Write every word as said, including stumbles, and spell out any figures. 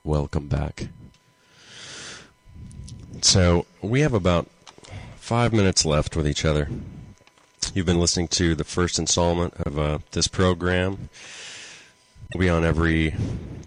welcome back. So, we have about five minutes left with each other. You've been listening to the first installment of uh, this program. We'll be on every